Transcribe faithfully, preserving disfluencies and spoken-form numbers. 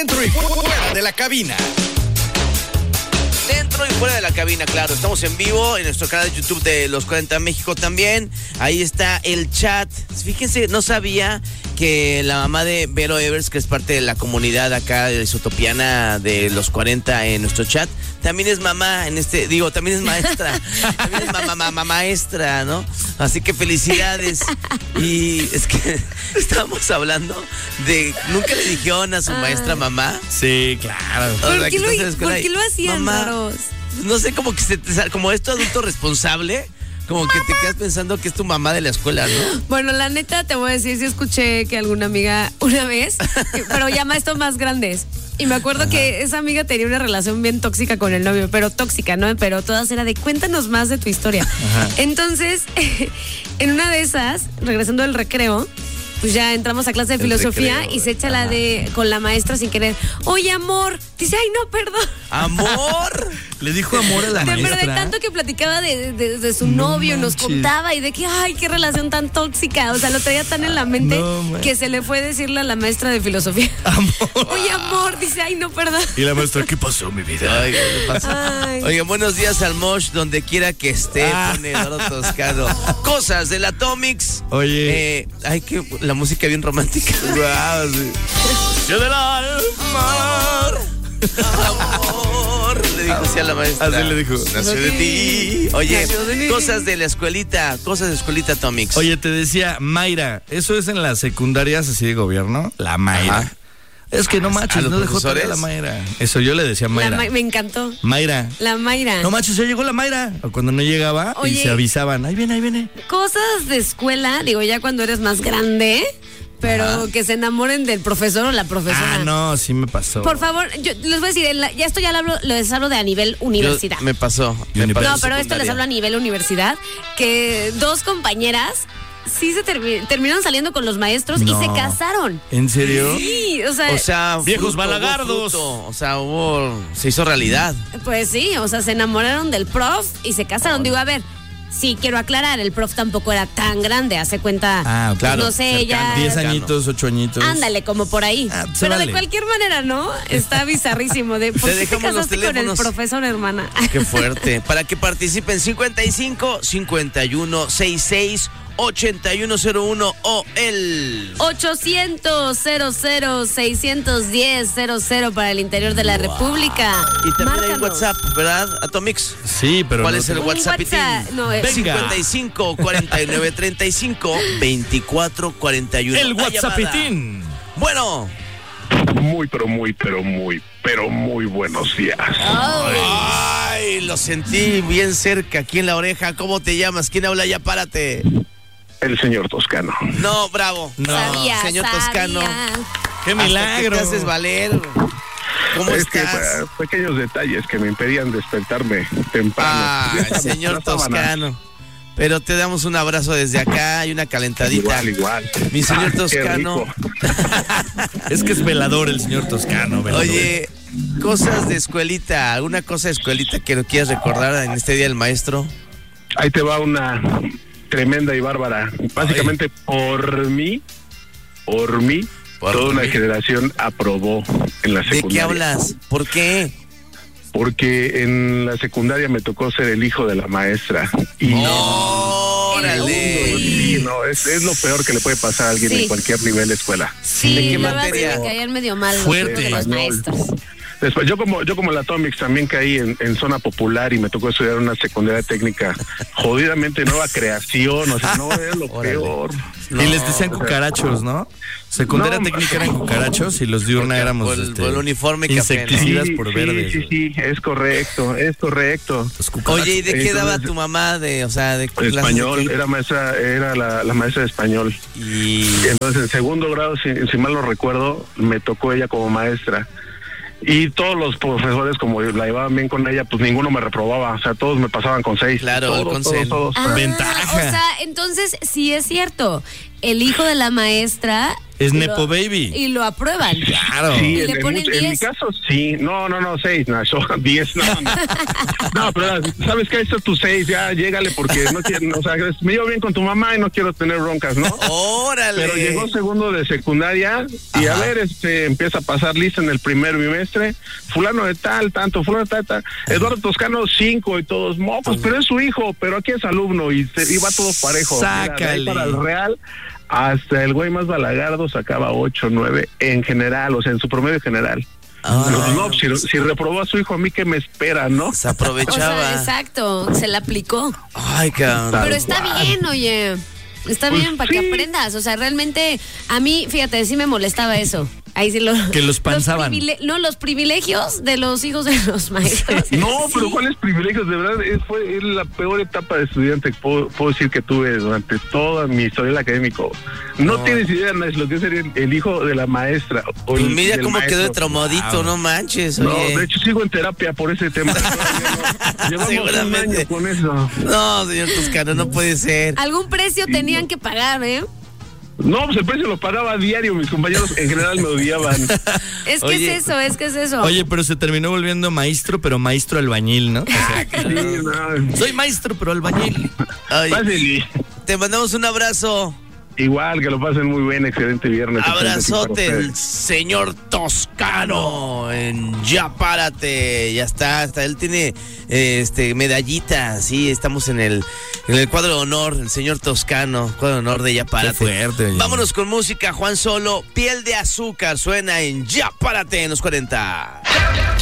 Dentro y fuera de la cabina. Dentro y fuera de la cabina, claro. Estamos en vivo en nuestro canal de YouTube de Los cuarenta México también. Ahí está el chat. Fíjense, no sabía que la mamá de Vero Evers, que es parte de la comunidad acá de Isotopiana de Los cuarenta en nuestro chat, también es mamá en este, digo, también es maestra. También es mamá, mamá, maestra, ¿no? Así que felicidades. Y es que estábamos hablando de, ¿nunca le dijeron a su maestra mamá? Sí, claro. O sea, ¿Por qué, que lo, estás en la escuela ¿por qué y, lo hacían, mamá, raros? no sé, como que se te, como es tu adulto responsable, como que te quedas pensando que es tu mamá de la escuela, ¿no? Bueno, la neta, te voy a decir, sí escuché que alguna amiga una vez, pero ya maestros más grandes. Y me acuerdo Ajá. que esa amiga tenía una relación bien tóxica con el novio, pero tóxica, ¿no? Pero todas era de cuéntanos más de tu historia. Ajá. Entonces, en una de esas, regresando del recreo, pues ya entramos a clase de el filosofía recreo, y se echa Ajá. la de con la maestra sin querer. Oye, amor. Dice, ay, no, perdón. ¿Amor? Le dijo amor a la de, maestra. Pero de tanto que platicaba de, de, de su no novio, manches. Nos contaba y de que, ay, qué relación tan tóxica. O sea, lo traía tan en la mente no, que se le fue a decirle a la maestra de filosofía. Amor. Oye, amor. Dice, ay, no, perdón. Y la maestra, ¿qué pasó, mi vida? Ay, ¿qué pasó? Ay. Oigan, buenos días al Mosh, donde quiera que esté, ah. pone Eduardo Toscano. Cosas del Atomix. Oye. Eh, ay, que la música bien romántica. Wow, sí. Yo del alma. Amor, le dijo así a la maestra. Así le dijo. Nació de ti. Oye, de cosas de la escuelita, cosas de escuelita Atomix. Oye, te decía, Mayra, eso es en las secundarias así de gobierno, la Mayra. Ajá. Es que no manches, no dejó tarea la Mayra. Eso yo le decía a Mayra. Ma- me encantó. Mayra. La Mayra. No manches, ya llegó la Mayra. O cuando no llegaba, Oye, y se avisaban, ahí viene, ahí viene. Cosas de escuela, digo, ya cuando eres más grande, pero Ajá. que se enamoren del profesor o la profesora. Ah, no, sí me pasó. Por favor, yo les voy a decir, ya esto ya lo hablo, les hablo de a nivel universidad. Yo, me pasó. Me no, pasó pero esto les hablo a nivel universidad, que dos compañeras sí se termi- terminaron saliendo con los maestros no. y se casaron. ¿En serio? Sí, o sea, o sea viejos fruto, balagardos. Fruto, o sea, hubo, se hizo realidad. Pues sí, o sea, se enamoraron del prof y se casaron. Oh. Digo, a ver, sí, quiero aclarar, el prof tampoco era tan grande, hace cuenta. Ah, claro. No sé, ella. Diez añitos, ocho añitos. Ándale, como por ahí. Ah, Pero vale. de cualquier manera, ¿no? Está bizarrísimo. De, ¿Por qué te casaste con el profesor, hermana? Qué fuerte. Para que participen, cincuenta y cinco, cincuenta y uno, sesenta y seis, ochenta y uno cero uno o el ochocientos, cero cero, seiscientos diez, cero cero para el interior de la wow. República. Y también Márcanos. Hay WhatsApp, ¿verdad, Atomix? Sí, pero ¿cuál no es el WhatsApp? WhatsApp no, es cincuenta y cinco, cuarenta y nueve, treinta y cinco, veinticuatro, cuarenta y uno. El WhatsAppitín. Bueno. Muy, pero muy, pero muy, pero muy buenos días. Oh. Ay, lo sentí bien cerca, aquí en la oreja. ¿Cómo te llamas? ¿Quién habla? Ya párate. El señor Toscano. No, bravo. No, sabía, señor sabía. Toscano. ¡Qué milagro! ¿Qué te haces valer? ¿Cómo es estás? Que, uh, pequeños detalles que me impedían despertarme temprano. Ah, señor Toscano. Pero te damos un abrazo desde acá y una calentadita. Igual, igual. Mi señor ah, Toscano. Es que es velador el señor Toscano. Velador. Oye, cosas de escuelita. ¿Alguna cosa de escuelita que no quieras recordar en este Día del Maestro? Ahí te va una tremenda y bárbara. Básicamente, Ay. por mí, por mí, por toda mí. Una generación aprobó en la secundaria. ¿De qué hablas? ¿Por qué? Porque en la secundaria me tocó ser el hijo de la maestra. Y no, órale. Sí, no, es, es lo peor que le puede pasar a alguien sí. en cualquier nivel de escuela. Sí, ¿de qué la materia? verdad sí me caían medio mal Fuerte. Los, los maestros. Después, yo como yo como la Atomix también caí en, en zona popular y me tocó estudiar una secundaria técnica jodidamente nueva creación, o sea, no era lo órale. Peor. No. Y les decían cucarachos, ¿no? Secundaria no, técnica eran cucarachos y los diurna éramos por el, este, por el uniforme insecticidas sí, por sí, verdes. Sí, sí, sí, es correcto, es correcto. Oye, ¿y de qué daba tu mamá de, o sea, de español? De era maestra, era la, la maestra de español. Y entonces en segundo grado, si, si mal no recuerdo, me tocó ella como maestra. Y todos los profesores, como la llevaban bien con ella, pues ninguno me reprobaba. O sea, todos me pasaban con seis. Claro, todos, con todos, seis. todos, ah, ventaja. O sea, entonces sí es cierto. el hijo de la maestra... Es lo, Nepo Baby. Y lo aprueban. Claro. Sí, ¿Y en, le en ponen mucho- en mi diez? caso sí. No, no, no, seis, no, yo diez, no. No, no pero sabes que esto es tu seis, ya llégale porque no quiero, o sea, me llevo bien con tu mamá y no quiero tener broncas, ¿no? Órale. Pero llegó segundo de secundaria y Ajá. a ver, este, empieza a pasar lista en el primer bimestre, fulano de tal, tanto, fulano de tal, tal, Eduardo Toscano cinco y todos mocos, pero es su hijo, pero aquí es alumno y, se, y va todo parejo. Mira, de ahí Sácale. para el Real, hasta el güey más balagardo sacaba ocho, nueve en general, o sea, en su promedio general. Ah. No, no, si, si reprobó a su hijo, a mí que me espera, ¿no? Se O aprovechaba. sea, exacto, se la aplicó. Ay, cabrón. Pero está bien, oye. Está Pues bien, para sí. que aprendas. O sea, realmente, a mí, fíjate, sí me molestaba eso. Ahí sí lo, Que los panzaban. privile- no, los privilegios de los hijos de los maestros. No, Sí. pero ¿cuáles privilegios? De verdad, es, fue es la peor etapa de estudiante que puedo, puedo decir que tuve durante toda mi historial académico. No, No. tienes idea, Nash, lo que es ser el, el hijo de la maestra. O Pues el- mira del cómo maestro. quedó de traumadito, Wow. no manches, No, oye. de hecho sigo en terapia por ese tema. Todavía no. Llevamos un Seguramente. año con eso. No, señor Toscano, no puede ser. Algún precio tenían que pagar, ¿eh? No, pues el precio lo pagaba a diario, mis compañeros en general me odiaban. Es que Oye. es eso, es que es eso. Oye, pero se terminó volviendo maestro, pero maestro albañil, ¿no? O sea, Sí, no. soy maestro, pero albañil. Ay, Pásenle. te mandamos un abrazo. Igual, que lo pasen muy bien, excelente viernes. Abrazote, Excelente el señor Toscano en Ya Párate. Ya está, hasta él tiene eh, este medallita. Sí, estamos en el, en el cuadro de honor, el señor Toscano, cuadro de honor de Ya Párate. Qué fuerte, oye. Vámonos con música, Juan Solo, Piel de Azúcar, suena en Ya Párate en los cuarenta.